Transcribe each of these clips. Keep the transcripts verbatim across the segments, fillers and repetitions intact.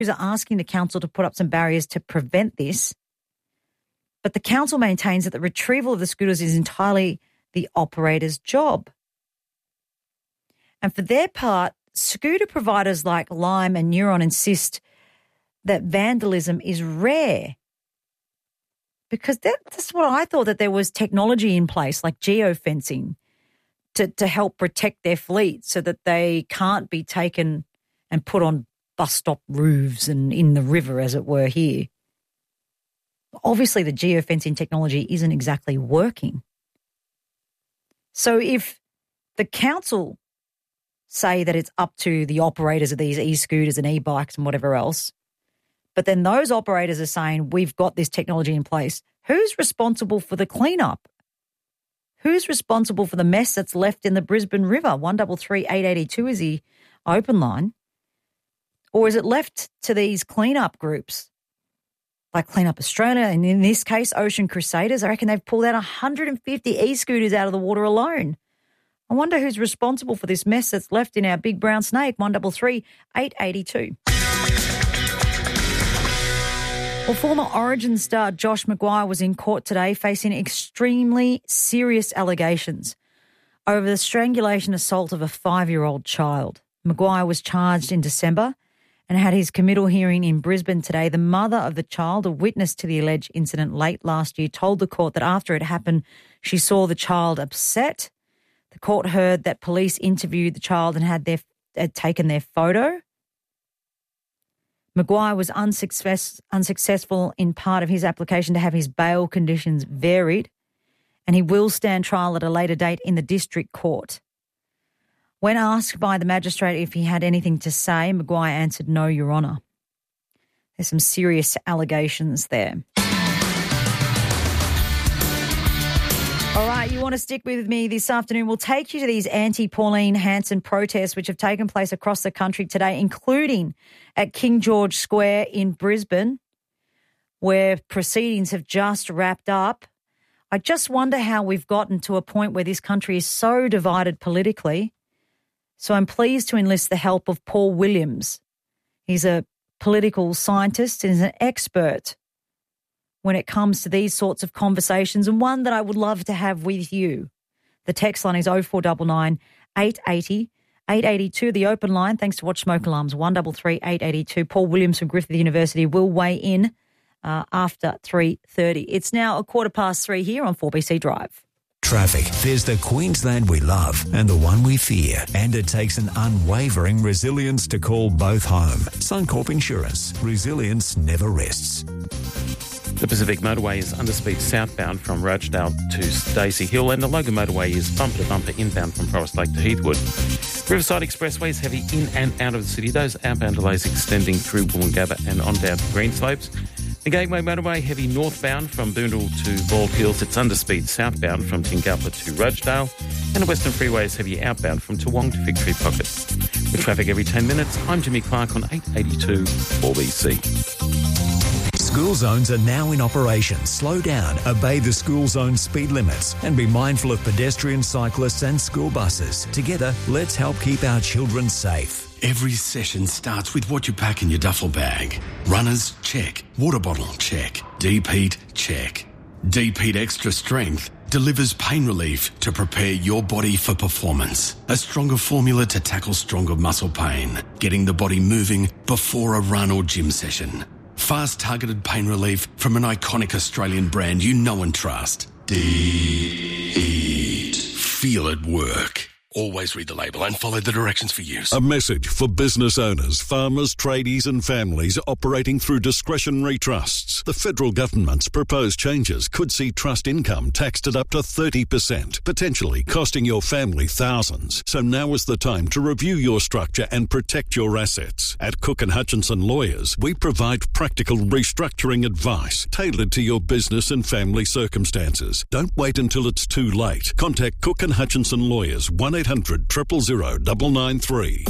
are asking the council to put up some barriers to prevent this. But the council maintains that the retrieval of the scooters is entirely the operator's job. And for their part, scooter providers like Lime and Neuron insist that vandalism is rare. Because that, that's what I thought, that there was technology in place like geofencing to, to help protect their fleet so that they can't be taken and put on bus stop roofs and in the river, as it were, here. Obviously, the geofencing technology isn't exactly working. So if the council say that it's up to the operators of these e-scooters and e-bikes and whatever else, but then those operators are saying we've got this technology in place, who's responsible for the cleanup? Who's responsible for the mess that's left in the Brisbane River? one three three, eight eight two is the open line. Or is it left to these cleanup groups like Clean Up Australia, and in this case, Ocean Crusaders? I reckon they've pulled out one hundred fifty e-scooters out of the water alone. I wonder who's responsible for this mess that's left in our big brown snake. one three three, eight eight two. Well, former Origin star Josh Maguire was in court today facing extremely serious allegations over the strangulation assault of a five-year-old child. Maguire was charged in December and had his committal hearing in Brisbane today. The mother of the child, a witness to the alleged incident late last year, told the court that after it happened, she saw the child upset. The court heard that police interviewed the child and had, their, had taken their photo. Maguire was unsuccess, unsuccessful in part of his application to have his bail conditions varied, and he will stand trial at a later date in the district court. When asked by the magistrate if he had anything to say, Maguire answered, "No, Your Honour." There's some serious allegations there. All right, you want to stick with me this afternoon? We'll take you to these anti-Pauline Hanson protests which have taken place across the country today, including at King George Square in Brisbane, where proceedings have just wrapped up. I just wonder how we've gotten to a point where this country is so divided politically. So I'm pleased to enlist the help of Paul Williams. He's a political scientist and is an expert when it comes to these sorts of conversations, and one that I would love to have with you. The text line is oh four nine nine, eight eight oh, eight eight two. The open line, thanks to Watch Smoke Alarms, one three three, eight eight two. Paul Williams from Griffith University will weigh in uh, after three thirty. It's now a quarter past three here on four B C Drive. Traffic. There's the Queensland we love and the one we fear. And it takes an unwavering resilience to call both home. Suncorp Insurance. Resilience never rests. The Pacific Motorway is underspeed southbound from Rochedale to Stacey Hill, and the Logan Motorway is bumper-to-bumper inbound from Forest Lake to Heathwood. Riverside Expressway is heavy in and out of the city. Those outbound delays extending through Woolloongabba and on down to Greenslopes. The Gateway Motorway heavy northbound from Boondall to Bald Hills. It's underspeed southbound from Tingapa to Rochedale. And the Western Freeway is heavy outbound from Toowong to Victory Pocket. With traffic every ten minutes, I'm Jimmy Clark on eight eighty-two four B C. School zones are now in operation. Slow down, obey the school zone speed limits, and be mindful of pedestrians, cyclists and school buses. Together, let's help keep our children safe. Every session starts with what you pack in your duffel bag. Runners, check. Water bottle, check. Deep heat, check. Deep Heat Extra Strength delivers pain relief to prepare your body for performance. A stronger formula to tackle stronger muscle pain, getting the body moving before a run or gym session. Fast targeted pain relief from an iconic Australian brand you know and trust. Deep Heat. Feel it work. Always read the label and follow the directions for use. A message for business owners, farmers, tradies and families operating through discretionary trusts. The federal government's proposed changes could see trust income taxed at up to thirty percent, potentially costing your family thousands. So now is the time to review your structure and protect your assets. At Cook and Hutchinson Lawyers, we provide practical restructuring advice tailored to your business and family circumstances. Don't wait until it's too late. Contact Cook and Hutchinson Lawyers, one eight hundred, zero zero zero, nine nine three.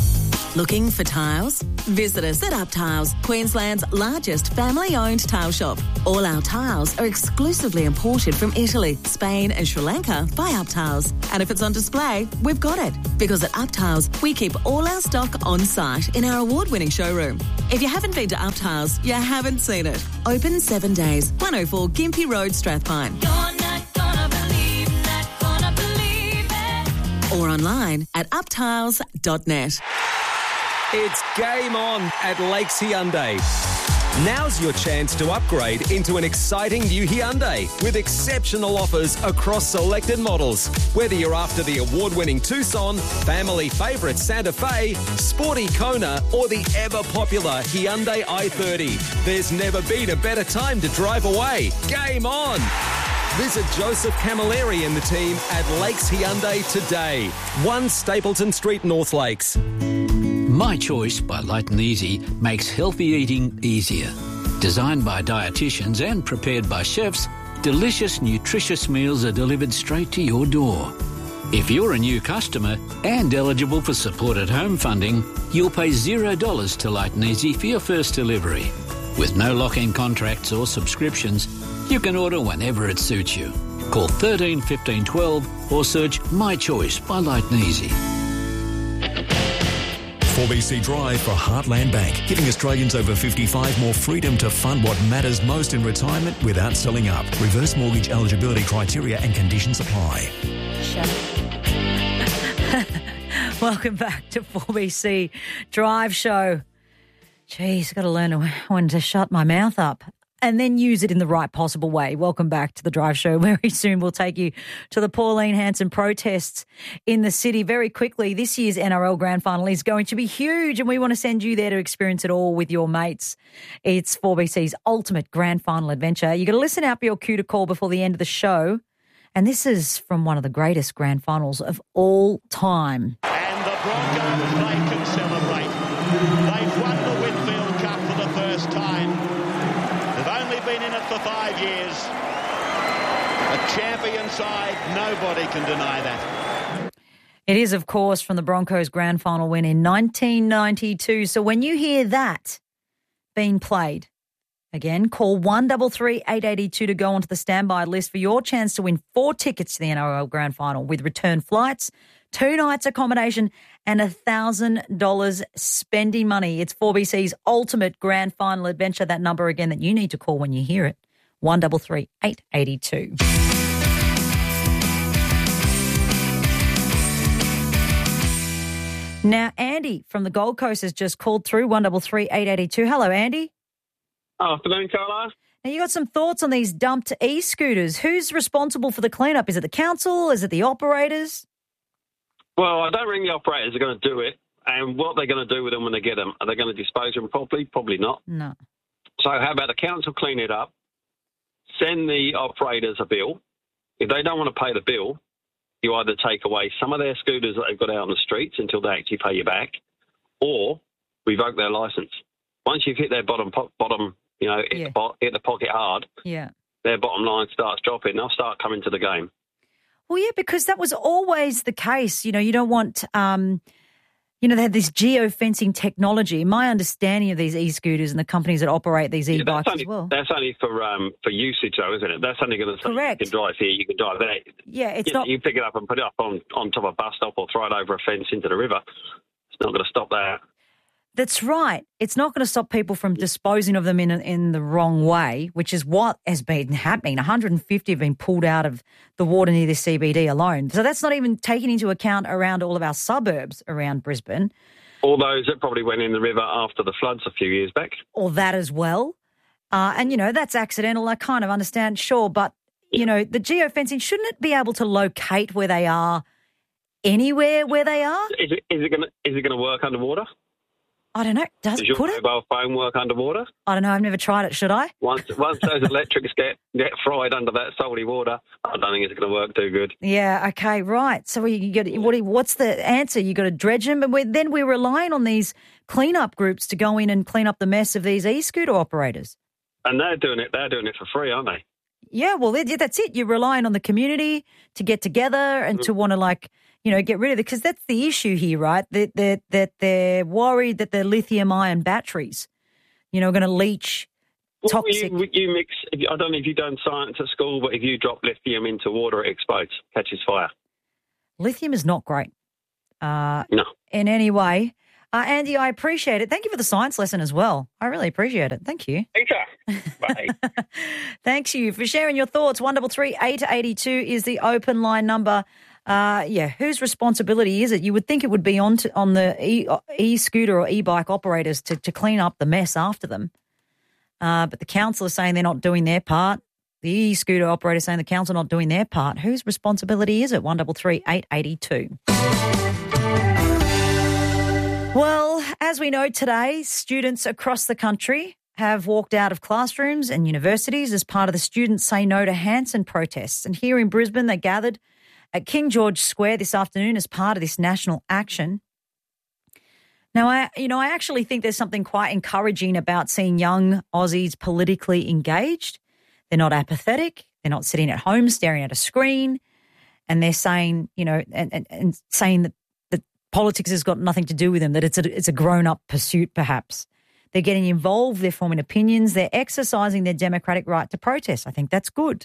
Looking for tiles? Visit us at Up Tiles, Queensland's largest family-owned tile shop. All our tiles are exclusively imported from Italy, Spain and Sri Lanka by Up Tiles. And if it's on display, we've got it. Because at Up Tiles, we keep all our stock on site in our award-winning showroom. If you haven't been to Up Tiles, you haven't seen it. Open seven days, one oh four Gympie Road, Strathpine. You're not gonna believe, not gonna believe it. Or online at up tiles dot net. It's game on at Lakes Hyundai. Now's your chance to upgrade into an exciting new Hyundai with exceptional offers across selected models. Whether you're after the award-winning Tucson, family favourite Santa Fe, sporty Kona or the ever-popular Hyundai i thirty, there's never been a better time to drive away. Game on! Visit Joseph Camilleri and the team at Lakes Hyundai today. one Stapleton Street, North Lakes. My Choice by Light and Easy makes healthy eating easier. Designed by dietitians and prepared by chefs, delicious, nutritious meals are delivered straight to your door. If you're a new customer and eligible for supported home funding, you'll pay zero dollars to Light and Easy for your first delivery. With no lock-in contracts or subscriptions, you can order whenever it suits you. Call thirteen fifteen twelve or search My Choice by Light and Easy. four B C Drive for Heartland Bank, giving Australians over fifty-five more freedom to fund what matters most in retirement without selling up. Reverse mortgage eligibility criteria and conditions apply. Welcome back to four B C Drive Show. Jeez, I've got to learn when to shut my mouth up and then use it in the right possible way. Welcome back to the Drive Show. Very soon we'll take you to the Pauline Hanson protests in the city. Very quickly, this year's N R L Grand Final is going to be huge and we want to send you there to experience it all with your mates. It's four B C's ultimate Grand Final adventure. You've got to listen out for your cue to call before the end of the show. And this is from one of the greatest Grand Finals of all time. And the Broncos, they can celebrate. They've won the Whitfield Cup for the first time. They've only been in it for five years. A champion side, nobody can deny that. It is, of course, from the Broncos' grand final win in nineteen ninety-two. So when you hear that being played, again, call one three three eight eight two to go onto the standby list for your chance to win four tickets to the N R L Grand Final with return flights, two nights accommodation and one thousand dollars spending money. It's four B C's ultimate Grand Final adventure. That number again that you need to call when you hear it, one three three eight eight two. Now, Andy from the Gold Coast has just called through, one three three eight eight two. Hello, Andy. Afternoon, Carla. Now, you got some thoughts on these dumped e-scooters. Who's responsible for the cleanup? Is it the council? Is it the operators? Well, I don't think the operators are going to do it. And what they're going to do with them when they get them, are they going to dispose of them properly? Probably not. No. So how about the council clean it up, send the operators a bill. If they don't want to pay the bill, you either take away some of their scooters that they've got out on the streets until they actually pay you back, or revoke their licence. Once you've hit their bottom, po- bottom, you know, hit, Yeah. the po- hit the pocket hard, Yeah. their bottom line starts dropping. They'll start coming to the game. Well, yeah, because that was always the case. You know, you don't want, um, you know, they had this geofencing technology. My understanding of these e-scooters and the companies that operate these Yeah, e-bikes that's only, as well. That's only for um, for usage, though, isn't it? That's only going to say Correct. you can drive here, you can drive there. Yeah, it's you, not. You pick it up and put it up on, on top of a bus stop or throw it over a fence into the river. It's not going to stop that. That's right. It's not going to stop people from disposing of them in in the wrong way, which is what has been happening. one hundred fifty have been pulled out of the water near the C B D alone. So that's not even taken into account around all of our suburbs around Brisbane. All those that probably went in the river after the floods a few years back. Or that as well. Uh, and, you know, that's accidental. I kind of understand, sure. But, you know, the geofencing, shouldn't it be able to locate where they are anywhere where they are? Is it, is it going to is it going to work underwater? I don't know. Does, Does your could it? mobile phone work underwater? I don't know. I've never tried it. Should I? Once once those electrics get, get fried under that salty water, I don't think it's going to work too good. Yeah. Okay. Right. So you got what? What's the answer? You got to dredge them, but we're, then we're relying on these cleanup groups to go in and clean up the mess of these e-scooter operators. And they're doing it. They're doing it for free, aren't they? Yeah. Well, that's it. You're relying on the community to get together and to want to like you know, get rid of it, because that's the issue here, right? That that that they're worried that the lithium-ion batteries, you know, are going to leach Well, toxic. you, you mix, if you- I don't know if you've done science at school, but if you drop lithium into water, it explodes, catches fire. Lithium is not great uh, No. in any way. Uh, Andy, I appreciate it. Thank you for the science lesson as well. I really appreciate it. Thank you. Thanks, sir. Bye. Thanks you for sharing your thoughts. one three three, eight eight two is the open line number. Uh, yeah, whose responsibility is it? You would think it would be on to, on the e, e-scooter or e-bike operators to, to clean up the mess after them. Uh, but the council is saying they're not doing their part. The e-scooter operator is saying the council not doing their part. Whose responsibility is it? one three three, eight eight two. Well, as we know today, students across the country have walked out of classrooms and universities as part of the Students Say No to Hanson protests. And here in Brisbane, they gathered at King George Square this afternoon as part of this national action. Now, I, you know, I actually think there's something quite encouraging about seeing young Aussies politically engaged. They're not apathetic. They're not sitting at home staring at a screen, and they're saying, you know, and, and, and saying that, that politics has got nothing to do with them, that it's a, it's a grown-up pursuit perhaps. They're getting involved. They're forming opinions. They're exercising their democratic right to protest. I think that's good.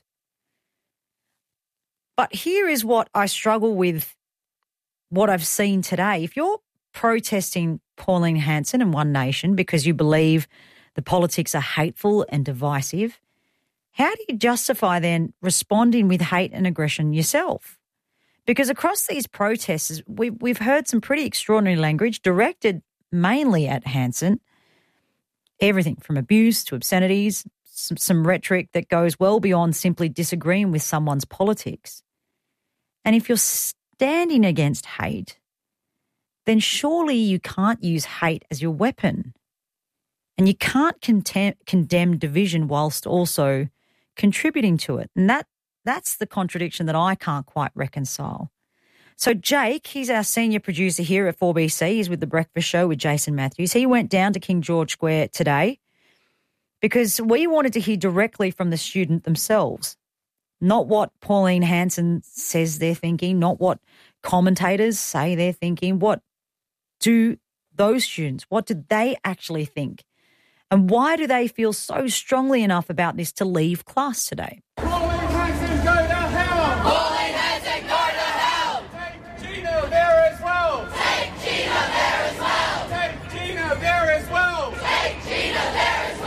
But here is what I struggle with, what I've seen today. If you're protesting Pauline Hanson and One Nation because you believe the politics are hateful and divisive, how do you justify then responding with hate and aggression yourself? Because across these protests, we, we've heard some pretty extraordinary language directed mainly at Hanson, everything from abuse to obscenities, some, some rhetoric that goes well beyond simply disagreeing with someone's politics. And if you're standing against hate, then surely you can't use hate as your weapon. And you can't contem- condemn division whilst also contributing to it. And that that's the contradiction that I can't quite reconcile. So Jake, he's our senior producer here at four B C. He's with The Breakfast Show with Jason Matthews. He went down to King George Square today because we wanted to hear directly from the student themselves, not what Pauline Hanson says they're thinking, not what commentators say they're thinking. What do those students, what do they actually think? And why do they feel so strongly enough about this to leave class today? Pauline Hanson, go to hell! Pauline Hanson, go to hell! Take Gina there as well! Take Gina there as well! Take Gina there as well! Take Gina there as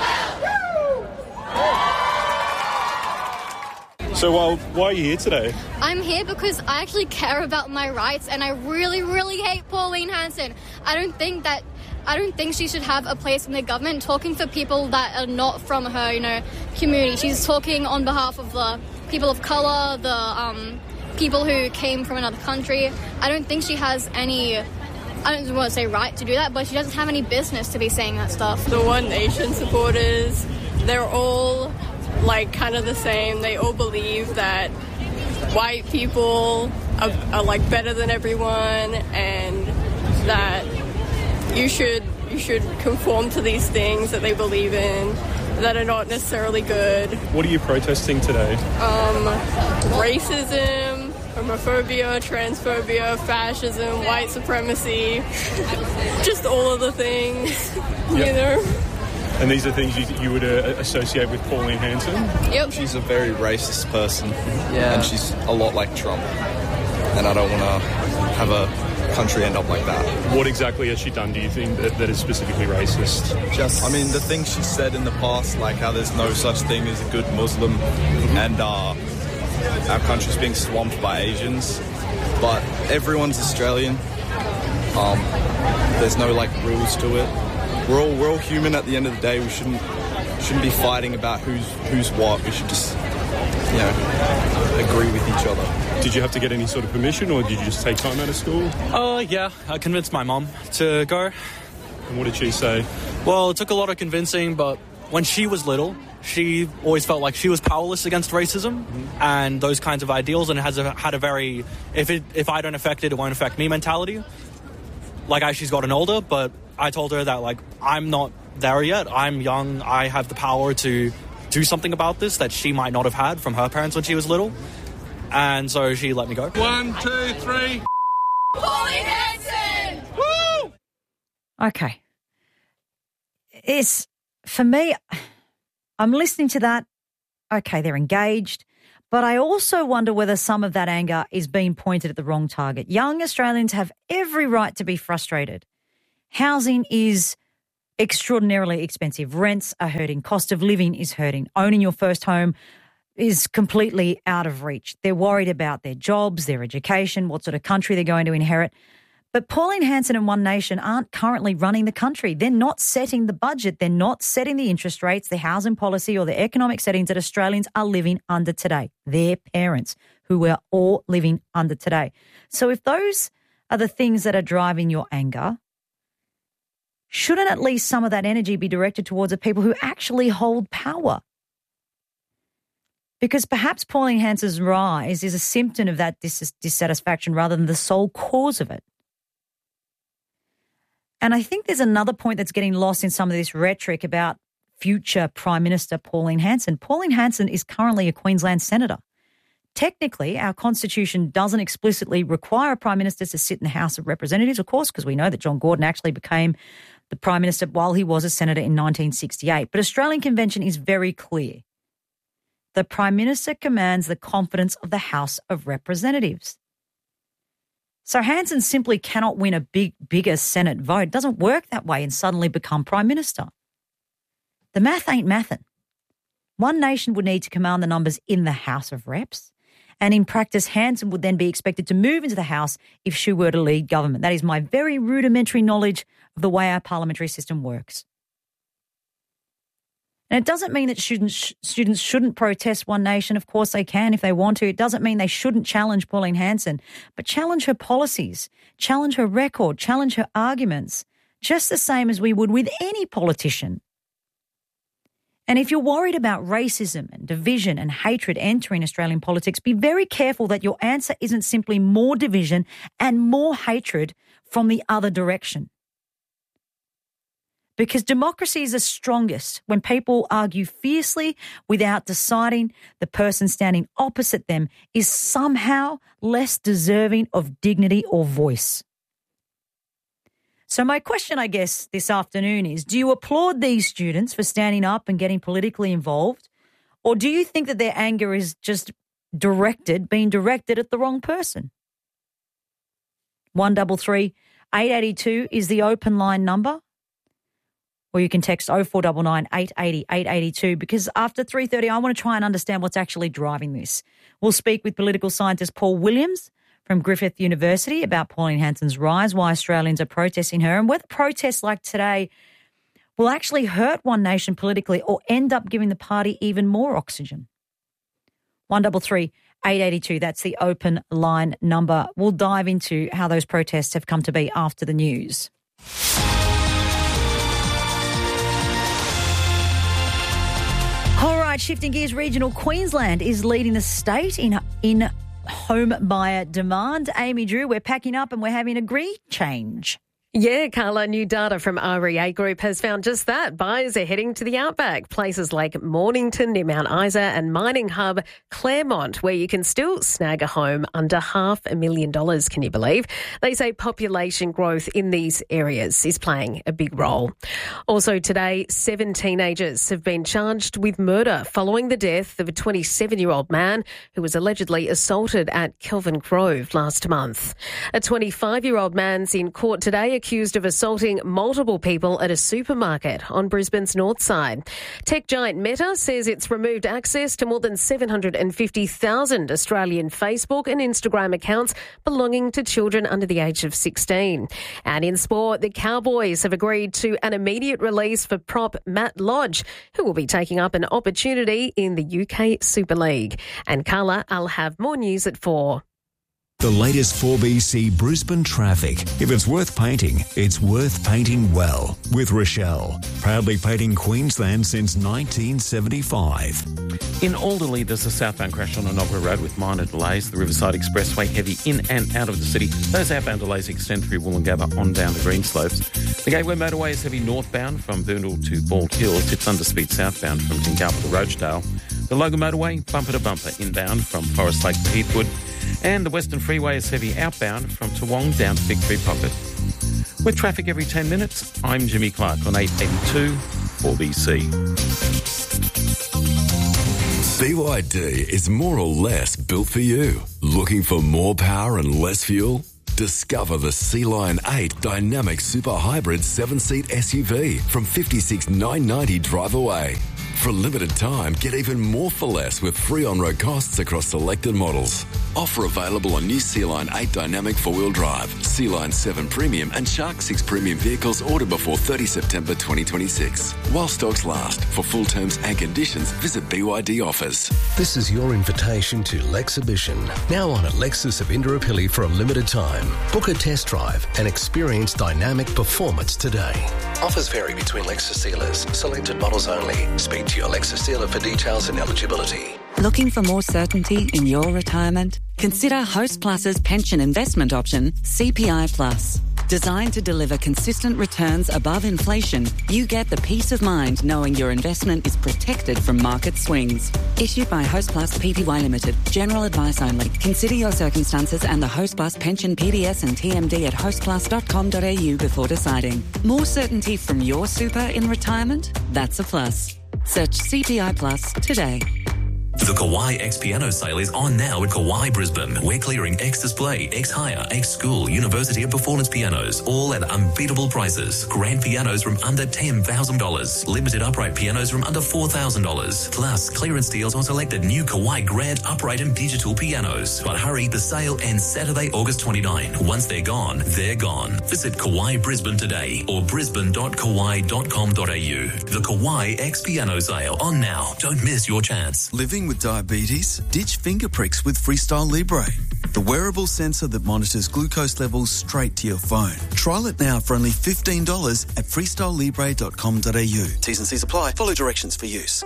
well! So uh, why are you here today? I'm here because I actually care about my rights, and I really, really hate Pauline Hanson. I don't think that I don't think she should have a place in the government talking for people that are not from her, you know, community. She's talking on behalf of the people of colour, the um, people who came from another country. I don't think she has any, I don't want to say right to do that, but she doesn't have any business to be saying that stuff. The One Nation supporters, they're all like kind of the same. They all believe that white people are, are like better than everyone, and that you should you should conform to these things that they believe in that are not necessarily good. What are you protesting today? Um, racism, homophobia, transphobia, fascism, white supremacy, just all of the things, Yep. you know. And these are things you, you would uh, associate with Pauline Hanson? Yep. She's a very racist person. Yeah. And she's a lot like Trump. And I don't want to have a country end up like that. What exactly has she done, do you think, that, that is specifically racist? Just, I mean, the things she said in the past, like how there's no such thing as a good Muslim, and uh, our country's being swamped by Asians. But everyone's Australian. Um, there's no, like, rules to it. We're all we're all human at the end of the day. We shouldn't shouldn't be fighting about who's who's what. We should just, you know, agree with each other. Did you have to get any sort of permission, or did you just take time out of school? Uh, yeah, I convinced my mum to go. And what did she say? Well, it took a lot of convincing, but when she was little, she always felt like she was powerless against racism mm-hmm. and those kinds of ideals, and has a, had a very, if it if I don't affect it, it won't affect me mentality. Like, as she's gotten older, but I told her that, like, I'm not there yet. I'm young. I have the power to do something about this that she might not have had from her parents when she was little. And so she let me go. One, two, three. Pauline Hanson! Woo! Okay. It's, for me, I'm listening to that. Okay, they're engaged. But I also wonder whether some of that anger is being pointed at the wrong target. Young Australians have every right to be frustrated. Housing is extraordinarily expensive. Rents are hurting. Cost of living is hurting. Owning your first home is completely out of reach. They're worried about their jobs, their education, what sort of country they're going to inherit. But Pauline Hanson and One Nation aren't currently running the country. They're not setting the budget. They're not setting the interest rates, the housing policy or the economic settings that Australians are living under today. Their parents, who we're all living under today. So if those are the things that are driving your anger, shouldn't at least some of that energy be directed towards the people who actually hold power? Because perhaps Pauline Hanson's rise is a symptom of that dis- dissatisfaction rather than the sole cause of it. And I think there's another point that's getting lost in some of this rhetoric about future Prime Minister Pauline Hanson. Pauline Hanson is currently a Queensland senator. Technically, our Constitution doesn't explicitly require a Prime Minister to sit in the House of Representatives, of course, because we know that John Gordon actually became the Prime Minister while he was a senator in nineteen sixty-eight. But Australian Convention is very clear. The Prime Minister commands the confidence of the House of Representatives. So Hanson simply cannot win a big, bigger Senate vote. It doesn't work that way and suddenly become Prime Minister. The math ain't mathin'. One Nation would need to command the numbers in the House of Reps, and in practice, Hanson would then be expected to move into the House if she were to lead government. That is my very rudimentary knowledge of the way our parliamentary system works. And it doesn't mean that students, students shouldn't protest One Nation. Of course they can if they want to. It doesn't mean they shouldn't challenge Pauline Hanson, but challenge her policies, challenge her record, challenge her arguments, just the same as we would with any politician. And if you're worried about racism and division and hatred entering Australian politics, be very careful that your answer isn't simply more division and more hatred from the other direction. Because democracy is the strongest when people argue fiercely without deciding the person standing opposite them is somehow less deserving of dignity or voice. So my question, I guess, this afternoon is, do you applaud these students for standing up and getting politically involved? Or do you think that their anger is just directed, being directed at the wrong person? one double three eight eight two is the open line number. Or you can text oh four nine nine, eight eight oh, eight eight two, because after three thirty, I want to try and understand what's actually driving this. We'll speak with political scientist Paul Williams from Griffith University about Pauline Hanson's rise, why Australians are protesting her, and whether protests like today will actually hurt One Nation politically or end up giving the party even more oxygen. one double three eight eight two, that's the open line number. We'll dive into how those protests have come to be after the news. All right, shifting gears, regional Queensland is leading the state in in home buyer demand. Amy Drew, we're packing up and we're having a great change. Yeah, Carla, new data from R E A Group has found just that. Buyers are heading to the outback, places like Mornington near Mount Isa and mining hub Claremont, where you can still snag a home under half a million dollars, can you believe? They say population growth in these areas is playing a big role. Also today, seven teenagers have been charged with murder following the death of a twenty-seven-year-old man who was allegedly assaulted at Kelvin Grove last month. A twenty-five-year-old man's in court today accused of assaulting multiple people at a supermarket on Brisbane's north side. Tech giant Meta says it's removed access to more than seven hundred fifty thousand Australian Facebook and Instagram accounts belonging to children under the age of sixteen. And in sport, the Cowboys have agreed to an immediate release for prop Matt Lodge, who will be taking up an opportunity in the U K Super League. And Carla, I'll have more news at four. The latest four B C Brisbane traffic. If it's worth painting, it's worth painting well. With Rochelle, proudly painting Queensland since nineteen seventy-five. In Alderley, there's a southbound crash on Enoggera Road with minor delays. The Riverside Expressway heavy in and out of the city. Those outbound delays extend through Woolloongabba on down to Greenslopes. The Gateway Motorway is heavy northbound from Boondall to Bald Hills. It's underspeed southbound from Tingalpa to Roachdale. The Logan Motorway, bumper to bumper inbound from Forest Lake to Heathwood. And the Western Freeway is heavy outbound from Toowong down to Victory Pocket. With traffic every ten minutes, I'm Jimmy Clark on eight eighty-two four B C. B Y D is more or less built for you. Looking for more power and less fuel? Discover the Sea Lion eight Dynamic Super Hybrid seven-seat S U V from fifty-six thousand nine hundred ninety dollars drive away. For a limited time, get even more for less with free on-road costs across selected models. Offer available on new Sea Lion eight Dynamic four-wheel drive, Sea Lion seven Premium and Shark six Premium vehicles ordered before thirtieth September twenty twenty-six. While stocks last, for full terms and conditions, visit B Y D offers. This is your invitation to Lexhibition, now on at Lexus of Indooroopilly for a limited time. Book a test drive and experience dynamic performance today. Offers vary between Lexus dealers. Selected models only. Speak to your Lexus dealer for details and eligibility. Looking for more certainty in your retirement? Consider Host Plus's pension investment option, C P I Plus. Designed to deliver consistent returns above inflation, you get the peace of mind knowing your investment is protected from market swings. Issued by Host Plus Pty Limited. General advice only. Consider your circumstances and the Host Plus pension P D S and T M D at host plus dot com dot a u before deciding. More certainty from your super in retirement? That's a plus. Search C P I Plus today. The Kauai X Piano sale is on now at Kauai Brisbane. We're clearing X Display, X Hire, X School, University of Performance pianos, all at unbeatable prices. Grand pianos from under ten thousand dollars. Limited upright pianos from under four thousand dollars. Plus, clearance deals on selected new Kauai Grand upright and digital pianos. But hurry, the sale ends Saturday, August twenty-ninth. Once they're gone, they're gone. Visit Kauai Brisbane today or brisbane dot kauai dot com dot a u. The Kauai X Piano sale on now. Don't miss your chance. Living with diabetes? Ditch finger pricks with Freestyle Libre, the wearable sensor that monitors glucose levels straight to your phone. Trial it now for only fifteen dollars at freestyle libre dot com dot a u. T's and C's apply. Follow directions for use.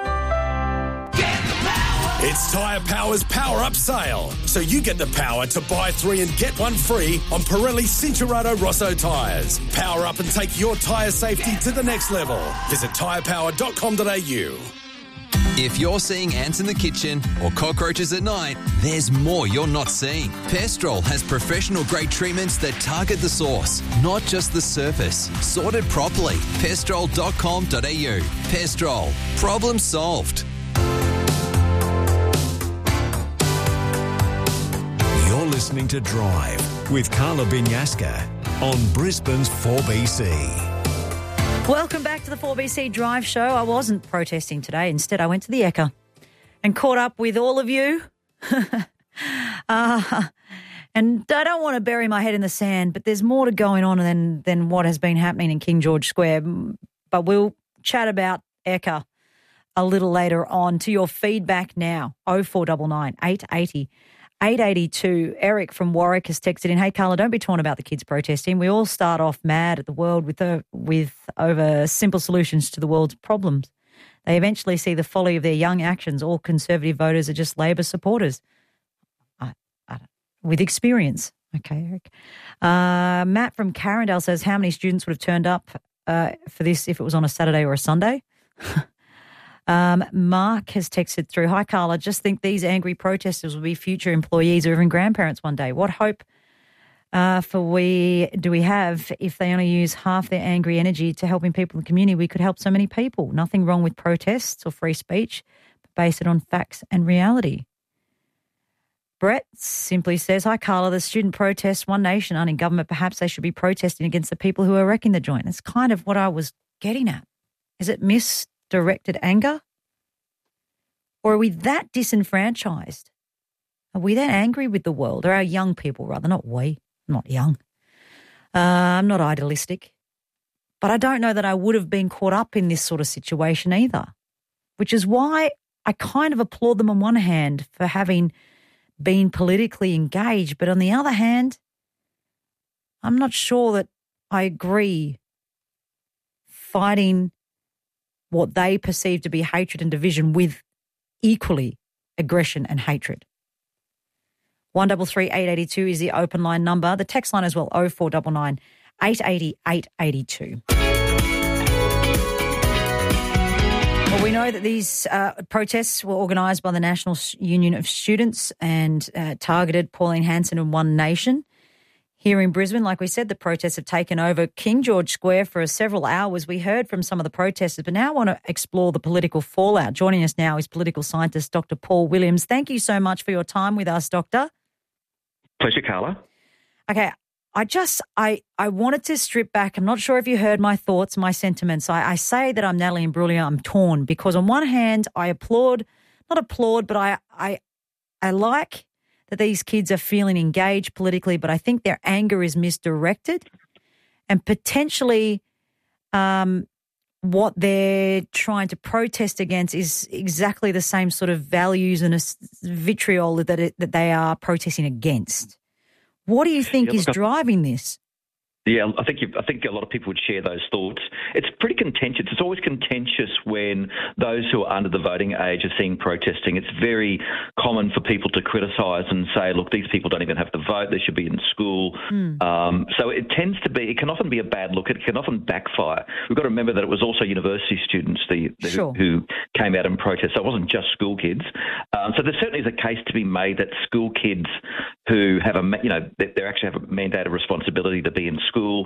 It's Tyre Power's Power Up Sale. So you get the power to buy three and get one free on Pirelli Cincherato Rosso tyres. Power up and take your tyre safety to the next level. Visit tyre power dot com dot a u. If you're seeing ants in the kitchen or cockroaches at night, there's more you're not seeing. Pestrol has professional-grade treatments that target the source, not just the surface. Sorted properly. pestrol dot com dot a u. Pestrol. Problem solved. You're listening to Drive with Carla Binyaska on Brisbane's four B C. Welcome back to the four B C Drive Show. I wasn't protesting today. Instead, I went to the Ekka and caught up with all of you. uh, and I don't want to bury my head in the sand, but there's more to going on than, than what has been happening in King George Square. But we'll chat about Ekka a little later on. To your feedback now, oh four nine nine, eight eight oh, eight eight two. Eric from Warwick has texted in, hey, Carla, don't be torn about the kids protesting. We all start off mad at the world with uh, with over simple solutions to the world's problems. They eventually see the folly of their young actions. All Conservative voters are just Labor supporters. I, I don't, with experience. Okay, Eric. Uh, Matt from Carindale says, how many students would have turned up uh, for this if it was on a Saturday or a Sunday? Um, Mark has texted through, hi, Carla, just think these angry protesters will be future employees or even grandparents one day. What hope uh, for we do we have if they only use half their angry energy to helping people in the community? We could help so many people. Nothing wrong with protests or free speech, but base it on facts and reality. Brett simply says, hi, Carla, the student protests, One Nation aren't in government. Perhaps they should be protesting against the people who are wrecking the joint. That's kind of what I was getting at. Is it mis- directed anger? Or are we that disenfranchised? Are we that angry with the world? Or our young people, rather, not we. I'm not young. Uh, I'm not idealistic. But I don't know that I would have been caught up in this sort of situation either, which is why I kind of applaud them on one hand for having been politically engaged. But on the other hand, I'm not sure that I agree fighting what they perceive to be hatred and division with equally aggression and hatred. one three three, eight eight two is the open line number. The text line as well, oh four nine nine, eight eight oh, eight eight two. Well, we We know that these uh, protests were organised by the National Union of Students and uh, targeted Pauline Hanson and One Nation. Here in Brisbane, like we said, the protests have taken over King George Square for several hours. We heard from some of the protesters, but now I want to explore the political fallout. Joining us now is political scientist Doctor Paul Williams. Thank you so much for your time with us, Doctor. Pleasure, Carla. Okay, I just, I, I wanted to strip back. I'm not sure if you heard my thoughts, my sentiments. I, I say that I'm Natalie Imbruglia. I'm torn because on one hand, I applaud, not applaud, but I, I, I like that these kids are feeling engaged politically, but I think their anger is misdirected and potentially um, what they're trying to protest against is exactly the same sort of values and a vitriol that, it, that they are protesting against. What do you think Yeah, is look, I- driving this? Yeah, I think you, I think a lot of people would share those thoughts. It's pretty contentious. It's always contentious when those who are under the voting age are seen protesting. It's very common for people to criticise and say, look, these people don't even have to vote. They should be in school. Mm. Um, so it tends to be, it can often be a bad look. It can often backfire. We've got to remember that it was also university students the, the, Sure. who came out and protested. So it wasn't just school kids. Um, so there certainly is a case to be made that school kids who have a, ma- you know, they, they actually have a mandated responsibility to be in school,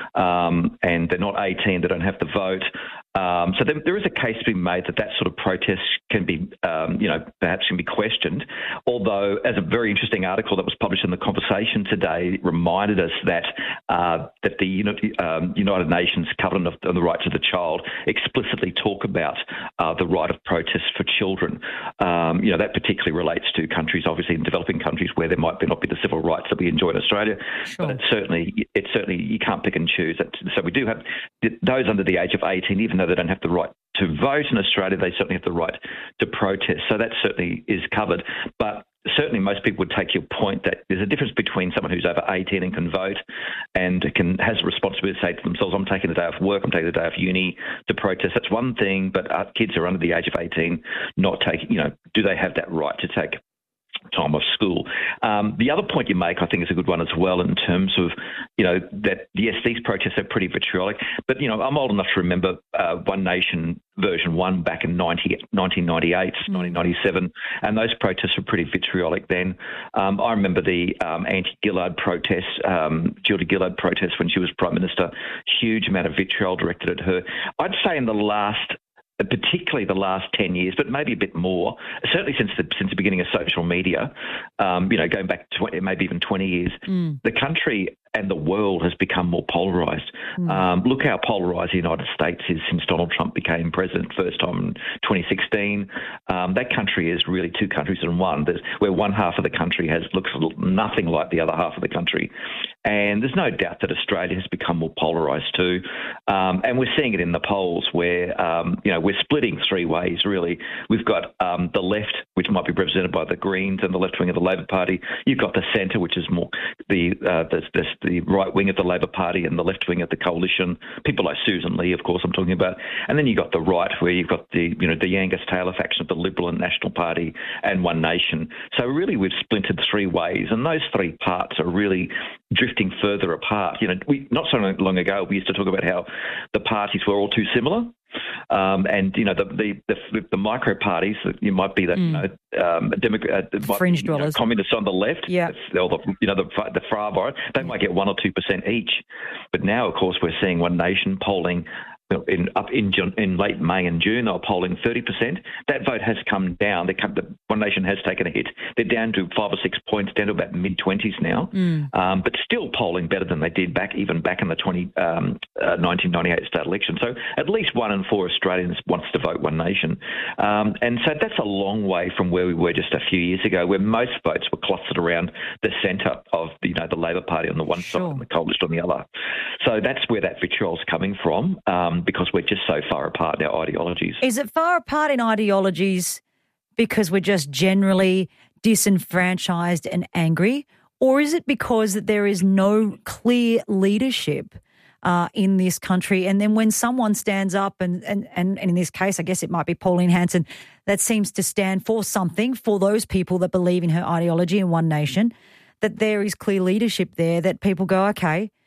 um, and they're not eighteen, they don't have to vote. Um, so there, there is a case to be made that that sort of protest can be, um, you know, perhaps can be questioned. Although, as a very interesting article that was published in The Conversation today reminded us that uh, that the Uni- um, United Nations Covenant of, on the Rights of the Child explicitly talk about uh, the right of protest for children. Um, you know, that particularly relates to countries, obviously in developing countries where there might be not be the civil rights that we enjoy in Australia. Sure. But it's certainly, it's certainly you can't pick and choose. So we do have those under the age of eighteen, even though they don't have the right to vote in Australia, they certainly have the right to protest. So that certainly is covered. But certainly most people would take your point that there's a difference between someone who's over eighteen and can vote and can has a responsibility to say to themselves, I'm taking a day off work, I'm taking a day off uni to protest. That's one thing, but uh, kids who are under the age of eighteen not taking, you know, do they have that right to take time off school? Um, the other point you make, I think, is a good one as well in terms of, you know, that, yes, these protests are pretty vitriolic, but, you know, I'm old enough to remember uh, One Nation version one back in nineteen ninety-eight, mm. nineteen ninety-seven, and those protests were pretty vitriolic then. Um, I remember the um, anti-Gillard protests, um, Julia Gillard protests when she was Prime Minister, huge amount of vitriol directed at her. I'd say in the last particularly the last ten years, but maybe a bit more, certainly since the since the beginning of social media, um, you know, going back twenty, maybe even twenty years, Mm. the country and the world has become more polarised. Mm. Um, look how polarised the United States is since Donald Trump became president first time in twenty sixteen. Um, that country is really two countries in one, There's, where one half of the country has looks nothing like the other half of the country. And there's no doubt that Australia has become more polarised too. Um, and we're seeing it in the polls where, um, you know, we're splitting three ways, really. We've got um, the left, which might be represented by the Greens and the left wing of the Labor Party. You've got the centre, which is more the, uh, the, the, the right wing of the Labor Party and the left wing of the coalition. People like Susan Lee, of course, I'm talking about. And then you've got the right, where you've got the, you know, the Angus Taylor faction of the Liberal and National Party and One Nation. So really we've splintered three ways, and those three parts are really drifting further apart. You know, we not so long ago we used to talk about how the parties were all too similar. Um, and, you know, the the, the, the micro parties, you might be the, Mm. you know, um, Democrat, uh, Fringe you know, dwellers. communists on the left, Yeah. or the, you know, the, the far right, they might get one or two percent each. But now, of course, we're seeing One Nation polling in up in June, in late May and June, they were polling thirty percent. That vote has come down. They come, the One Nation has taken a hit. They're down to five or six points, down to about mid twenties now, Mm. um, but still polling better than they did back even back in the twenty, um, uh, nineteen ninety-eight state election. So at least one in four Australians wants to vote One Nation, um, and so that's a long way from where we were just a few years ago, where most votes were clustered around the centre of the, you know, the Labor Party on the one side and the Coalition on the other. So that's where that vitriol is coming from, um, because we're just so far apart in our ideologies. Is it far apart in ideologies because we're just generally disenfranchised and angry, or is it because that there is no clear leadership uh, in this country? And then when someone stands up, and, and, and, and in this case, I guess it might be Pauline Hanson, that seems to stand for something for those people that believe in her ideology in One Nation, that there is clear leadership there that people go, okay,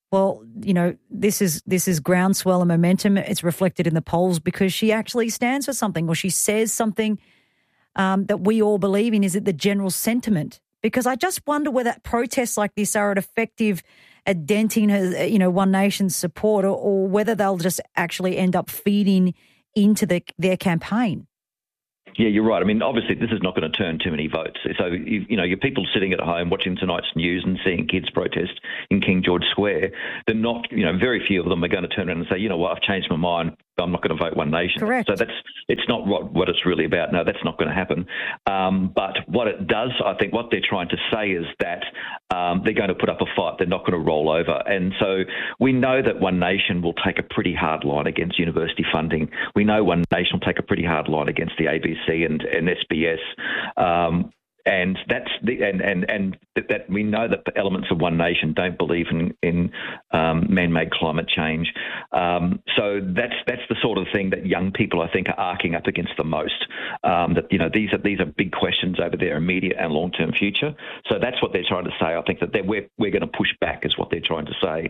Well, you know, this is this is groundswell and momentum. It's reflected in the polls because she actually stands for something, or she says something um, that we all believe in. Is it the general sentiment? Because I just wonder whether protests like this are effective at denting her, you know, One Nation's support, or, or whether they'll just actually end up feeding into the, their campaign. Yeah, you're right. I mean, obviously, this is not going to turn too many votes. So, you, you know, your people sitting at home watching tonight's news and seeing kids protest in King George Square, they're not, you know, very few of them are going to turn around and say, you know what, I've changed my mind. I'm not going to vote One Nation. Correct. So that's it's not what, what it's really about. No, that's not going to happen. Um, but what it does, I think, what they're trying to say is that um, they're going to put up a fight. They're not going to roll over. And so we know that One Nation will take a pretty hard line against university funding. We know One Nation will take a pretty hard line against the A B C and, and S B S. Um, And that's the and and and that we know that the elements of One Nation don't believe in in um, man-made climate change. Um, so that's that's the sort of thing that young people, I think, are arcing up against the most. Um, that you know these are these are big questions over their immediate and long-term future. So that's what they're trying to say. I think that they're, we're we're going to push back, is what they're trying to say.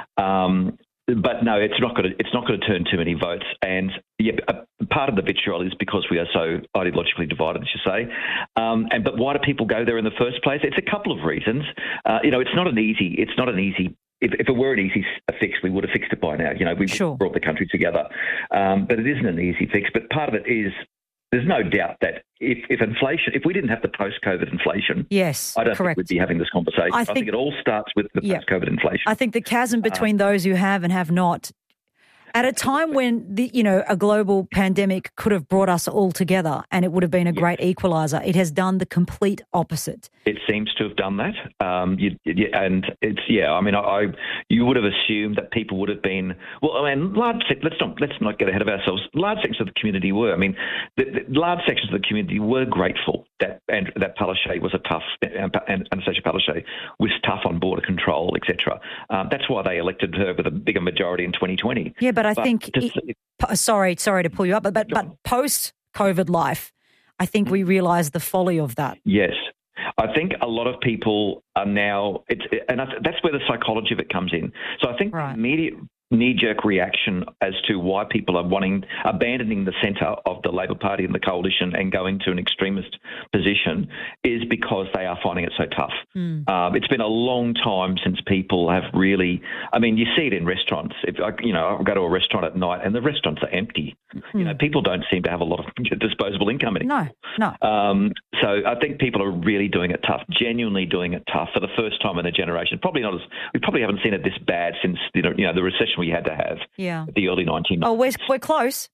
Um, But no, it's not going to. It's not going to turn too many votes. And yeah, a part of the vitriol is because we are so ideologically divided, as you say. Um, and but why do people go there in the first place? It's a couple of reasons. Uh, you know, it's not an easy. It's not an easy. If, if it were an easy fix, we would have fixed it by now. You know, we sure. brought the country together. Um, but it isn't an easy fix. But part of it is. There's no doubt that if, if inflation, if we didn't have the post-COVID inflation, yes, I don't correct. think we'd be having this conversation. I I think, think it all starts with the yeah. post-COVID inflation. I think the chasm between uh, those who have and have not, at a time when the you know a global pandemic could have brought us all together and it would have been a yes. great equaliser, it has done the complete opposite. It seems to have done that, um, you, you, and it's yeah. I mean, I, I you would have assumed that people would have been well. I mean, large. Let's not let's not get ahead of ourselves. Large sections of the community were. I mean, the, the large sections of the community were grateful that and that Palaszczuk was a tough and Anastasia Palaszczuk was tough on border control, et cetera. Um, that's why they elected her with a bigger majority in twenty twenty. Yeah, but I but think. It, sorry, sorry to pull you up, but but, but post COVID life, I think we realise the folly of that. Yes. I think a lot of people are now, it's, and that's where the psychology of it comes in. So I think right. the immediate knee-jerk reaction as to why people are wanting, abandoning the centre of the Labor Party and the coalition and going to an extremist position is because they are finding it so tough. Mm. Um, it's been a long time since people have really, I mean, you see it in restaurants. If I, you know, I go to a restaurant at night and the restaurants are empty. Mm. You know, people don't seem to have a lot of disposable income anymore. No, no. Um, so I think people are really doing it tough, genuinely doing it tough for the first time in a generation. Probably not as, we probably haven't seen it this bad since, you know, you know the recession we had to have yeah. the early nineteen nineties. Oh, we're, we're close.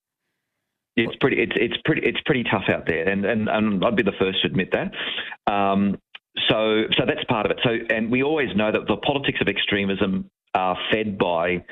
It's pretty. It's it's pretty. It's pretty tough out there, and and, and I'd be the first to admit that. Um, so so that's part of it. So and we always know that the politics of extremism are fed by.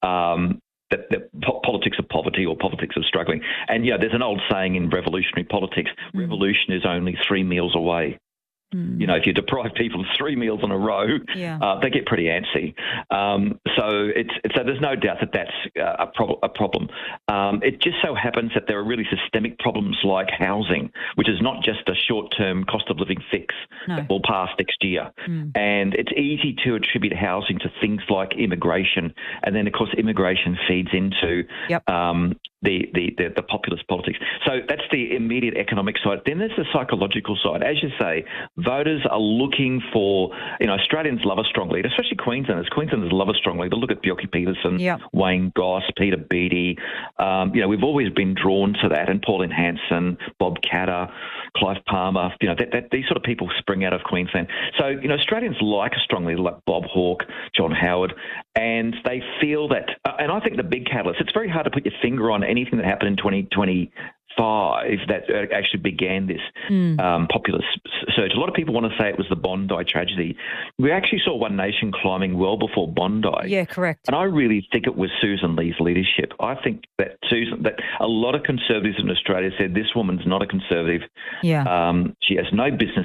Um, The, the po- politics of poverty or politics of struggling. And, yeah, there's an old saying in revolutionary politics, mm. revolution is only three meals away. Mm. You know, if you deprive people of three meals in a row, yeah. uh, they get pretty antsy. Um, so it's, it's so there's no doubt that that's uh, a, prob- a problem. Um, it just so happens that there are really systemic problems like housing, which is not just a short-term cost of living fix no. that will pass next year. Mm. And it's easy to attribute housing to things like immigration, and then of course immigration feeds into yep. um, the, the, the, the populist politics. So that's the immediate economic side. Then there's the psychological side. As you say, voters are looking for, you know, Australians love a strong leader, especially Queenslanders. Queenslanders love a strong leader. Look at Bjelke Peterson, yep. Wayne Goss, Peter Beattie. Um, you know, we've always been drawn to that, and Pauline Hanson, Bob Catter, Clive Palmer. You know, that, that, these sort of people spring out of Queensland. So, you know, Australians like a strong leader like Bob Hawke, John Howard, and they feel that, uh, and I think the big catalyst, it's very hard to put your finger on anything that happened in twenty twenty-five that actually began this mm. um, populist surge. A lot of people want to say it was the Bondi tragedy. We actually saw One Nation climbing well before Bondi. Yeah, correct. And I really think it was Susan Lee's leadership. I think that Susan, that a lot of conservatives in Australia said this woman's not a conservative. Yeah. Um, she has no business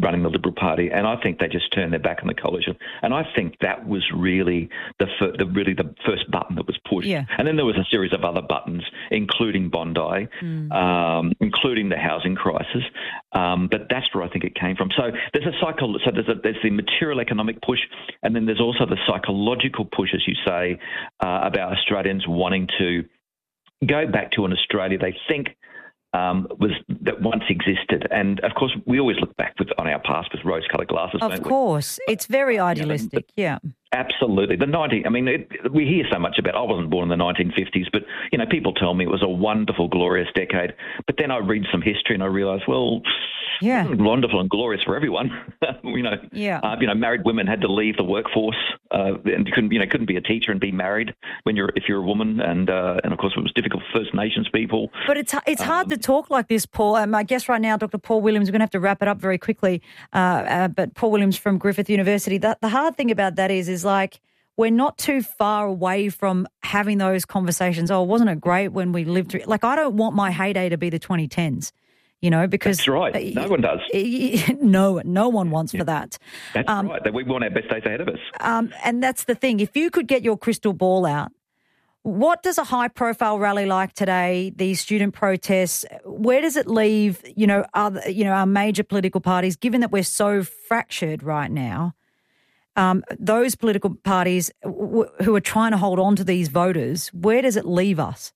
running the Liberal Party, and I think they just turned their back on the coalition. And I think that was really the, fir- the really the first button that was pushed. Yeah. And then there was a series of other buttons, including Bondi, Mm. um, including the housing crisis. Um, but that's where I think it came from. So there's a cycle. So there's a, there's the material economic push, and then there's also the psychological push, as you say, uh, about Australians wanting to go back to an Australia they think um, was that once existed. And of course, we always look back with, on our past with rose-coloured glasses. Of don't we? course. It's very idealistic, yeah. Absolutely. The nineteen I mean, it, we hear so much about, I wasn't born in the nineteen fifties, but, you know, people tell me it was a wonderful, glorious decade. But then I read some history and I realise, well, yeah, it wasn't wonderful and glorious for everyone. you know, Yeah. uh, you know, married women had to leave the workforce uh, and you couldn't, you know, couldn't be a teacher and be married when you're if you're a woman. And, uh, and of course, it was difficult for First Nations people. But it's it's hard Um, to talk like this, Paul. Um, I guess right now, Doctor Paul Williams, we're going to have to wrap it up very quickly. Uh, uh, but Paul Williams from Griffith University, the, the hard thing about that is, is like, we're not too far away from having those conversations. Oh, wasn't it great when we lived through? Like, I don't want my heyday to be the twenty tens, you know, because That's right. No one does. no, no one wants for that. That's Um, right. That we want our best days ahead of us. Um, and that's the thing. If you could get your crystal ball out, what does a high-profile rally like today, these student protests, where does it leave, you know, other, you know, our major political parties, given that we're so fractured right now, um, those political parties w- who are trying to hold on to these voters, where does it leave us?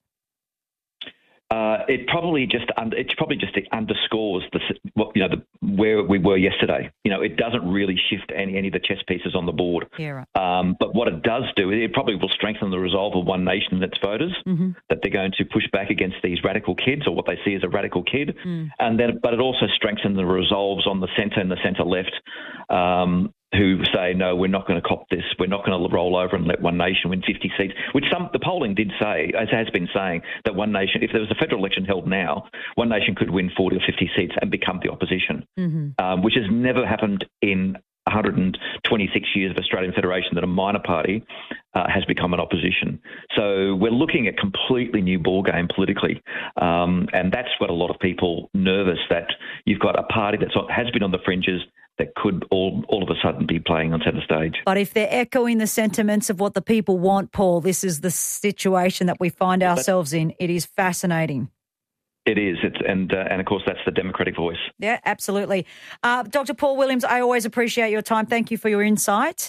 Uh, it probably just under, it probably just underscores the what you know the, where we were yesterday. You know, it doesn't really shift any any of the chess pieces on the board. Yeah, right. Um, but what it does do, it probably will strengthen the resolve of One Nation and its voters Mm-hmm. that they're going to push back against these radical kids or what they see as a radical kid. Mm. And then, but it also strengthens the resolves on the centre and the centre left. Um, who say, no, we're not going to cop this. We're not going to roll over and let One Nation win fifty seats, which some the polling did say, as has been saying, that One Nation, if there was a federal election held now, One Nation could win forty or fifty seats and become the opposition, Mm-hmm. um, which has never happened in one hundred twenty-six years of Australian Federation that a minor party uh, has become an opposition. So we're looking at completely new ball game politically, um, and that's what a lot of people nervous that you've got a party that has been on the fringes that could all all of a sudden be playing on centre stage. But if they're echoing the sentiments of what the people want, Paul, this is the situation that we find ourselves in. It is fascinating. It is, it's, and uh, and of course that's the democratic voice. Yeah, absolutely. Uh, Doctor Paul Williams, I always appreciate your time. Thank you for your insight.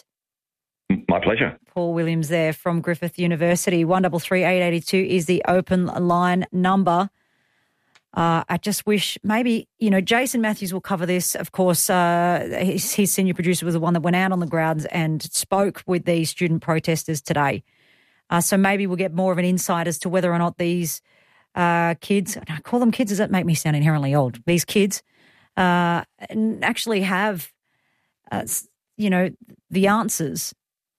My pleasure. Paul Williams there from Griffith University. one double three eight eighty two is the open line number. Uh, I just wish maybe, you know, Jason Matthews will cover this. Of course, uh, his, his senior producer was the one that went out on the grounds and spoke with these student protesters today. Uh, so maybe we'll get more of an insight as to whether or not these uh, kids, and I call them kids, does that make me sound inherently old? These kids uh, actually have, uh, you know, the answers.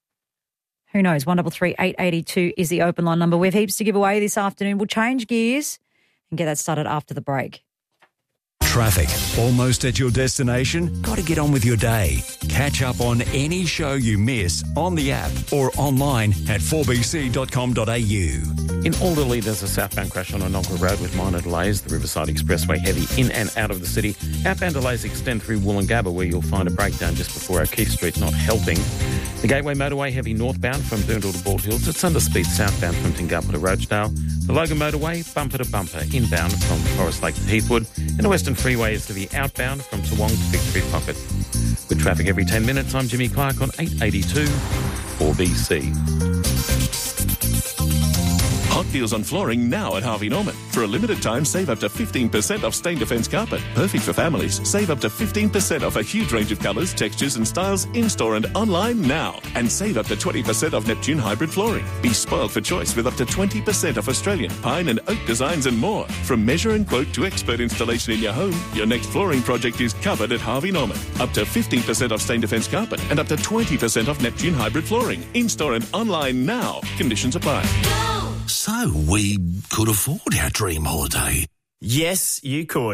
Who knows? one double three eight eighty two is the open line number. We have heaps to give away this afternoon. We'll change gears and get that started after the break. Traffic. Almost at your destination? Got to get on with your day. Catch up on any show you miss on the app or online at four b c dot com dot a u. In Alderley, there's a southbound crash on Ononga Road with minor delays. The Riverside Expressway heavy in and out of the city. Outbound delays extend through Wollongabba, where you'll find a breakdown just before O'Keefe Street, not helping. The Gateway Motorway heavy northbound from Doondall to Bald Hills. It's under speed southbound from Tingapa to Roachdale. The Logan Motorway bumper to bumper inbound from Forest Lake to Heathwood. And the Western Freeway is to the outbound from Toowong to Victory Pocket. With traffic every ten minutes, I'm Jimmy Clark on eight eighty-two four B C. Hot deals on flooring now at Harvey Norman. For a limited time, save up to fifteen percent off stain defence carpet. Perfect for families. Save up to fifteen percent off a huge range of colours, textures and styles in-store and online now. And save up to twenty percent off Neptune hybrid flooring. Be spoiled for choice with up to twenty percent off Australian, pine and oak designs and more. From measure and quote to expert installation in your home, your next flooring project is covered at Harvey Norman. Up to fifteen percent off stain defence carpet and up to twenty percent off Neptune hybrid flooring. In-store and online now. Conditions apply. So we could afford our dream holiday. Yes, you could.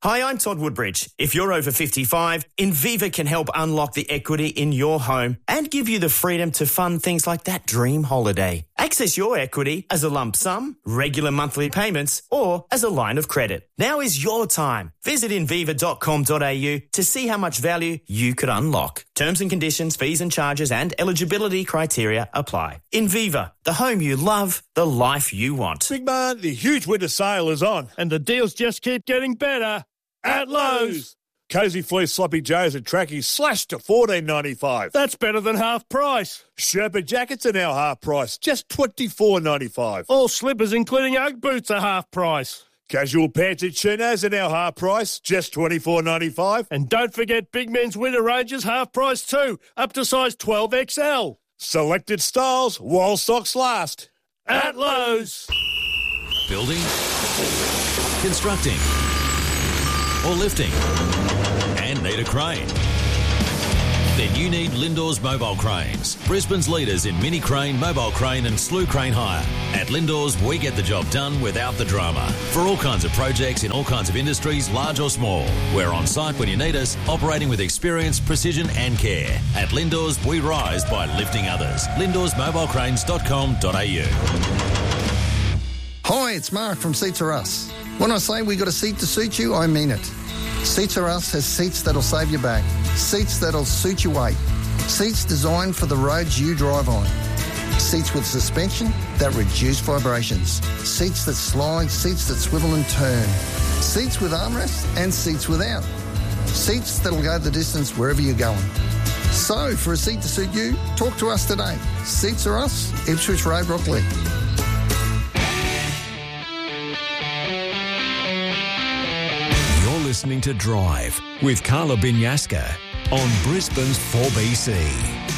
Hi, I'm Todd Woodbridge. If you're over fifty-five, Inviva can help unlock the equity in your home and give you the freedom to fund things like that dream holiday. Access your equity as a lump sum, regular monthly payments, or as a line of credit. Now is your time. Visit inviva dot com dot a u to see how much value you could unlock. Terms and conditions, fees and charges and eligibility criteria apply. Inviva, the home you love, the life you want. Big man, the huge winter sale is on and the deals just keep getting better. At Lowe's. Cozy Fleece Sloppy Joes and Trackies slashed to fourteen ninety-five. That's better than half price. Sherpa jackets are now half price, just twenty-four ninety-five. All slippers, including Ugg boots, are half price. Casual pants and chinos are now half price, just twenty-four ninety-five. And don't forget Big Men's winter ranges half price too, up to size twelve X L. Selected styles while stocks last. At Lowe's. Building, constructing, or lifting, and need a crane? Then you need Lindor's Mobile Cranes, Brisbane's leaders in mini crane, mobile crane and slew crane hire. At Lindor's, we get the job done without the drama. For all kinds of projects in all kinds of industries, large or small. We're on site when you need us, operating with experience, precision and care. At Lindor's, we rise by lifting others. lindors mobile cranes dot com dot a u. Hi, it's Mark from Seats Are Us. When I say we got a seat to suit you, I mean it. Seats Are Us has seats that'll save your back, seats that'll suit your weight, seats designed for the roads you drive on, seats with suspension that reduce vibrations, seats that slide, seats that swivel and turn, seats with armrests and seats without, seats that'll go the distance wherever you're going. So, for a seat to suit you, talk to us today. Seats Are Us, Ipswich Road, Brockley. Listening to Drive with Carla Binyaska on Brisbane's four B C.